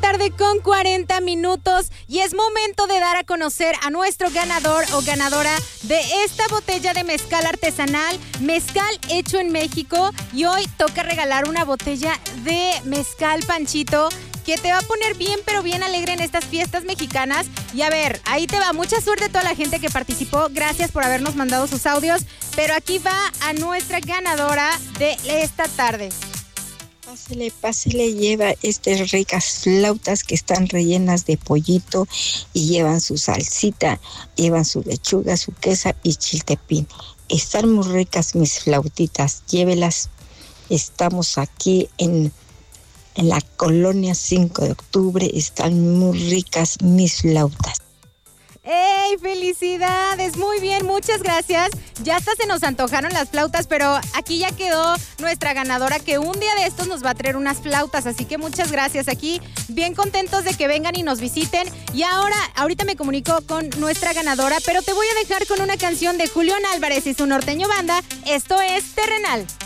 tarde con 40 minutos y es momento de dar a conocer a nuestro ganador o ganadora de esta botella de mezcal artesanal, mezcal hecho en México, y hoy toca regalar una botella de mezcal Panchito que te va a poner bien, pero bien alegre en estas fiestas mexicanas. Y a ver, ahí te va. Mucha suerte a toda la gente que participó. Gracias por habernos mandado sus audios. Pero aquí va a nuestra ganadora de esta tarde. Pásele, lleva estas ricas flautas que están rellenas de pollito y llevan su salsita, llevan su lechuga, su queso y chiltepín. Están muy ricas mis flautitas, llévelas. Estamos aquí en la colonia 5 de octubre, están muy ricas mis flautas. ¡Ey, felicidades! Muy bien, muchas gracias. Ya hasta se nos antojaron las flautas, pero aquí ya quedó nuestra ganadora que un día de estos nos va a traer unas flautas, así que muchas gracias. Aquí bien contentos de que vengan y nos visiten. Y ahorita me comunico con nuestra ganadora, pero te voy a dejar con una canción de Julián Álvarez y su Norteño Banda. Esto es Terrenal.